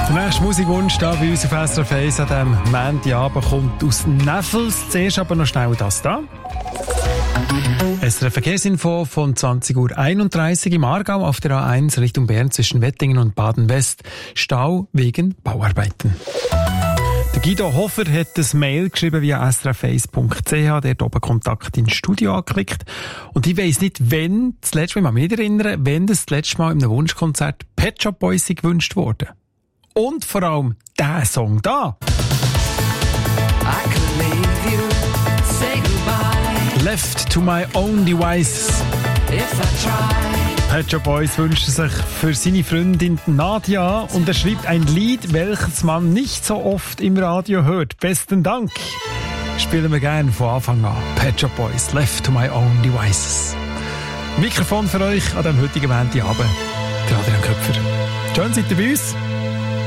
Der nächste Musikwunsch hier bei uns auf SRF 1 an diesem Montagabend kommt aus Neffels. Zuerst aber noch schnell das da. SRF Verkehrsinfo von 20.31 Uhr im Aargau auf der A1 Richtung Bern zwischen Wettingen und Baden-West. Stau wegen Bauarbeiten. Der Guido Hofer hat ein Mail geschrieben via srf1.ch, der oben Kontakt ins Studio angeklickt. Und ich weiss nicht, wenn das letzte Mal, ich kann mich nicht erinnern, wenn das letzte Mal in einem Wunschkonzert Pet Shop Boys gewünscht wurde. Und vor allem der Song da. I could leave you, say goodbye. Left to my own devices. If I try. Pet Shop Boys wünscht sich für seine Freundin Nadia und er schreibt ein Lied, welches man nicht so oft im Radio hört. Besten Dank. Spielen wir gerne von Anfang an. Pet Shop Boys, Left to my own devices. Mikrofon für euch an diesem heutigen Montagabend. Der Adrian Köpfer. Schön seid ihr bei uns.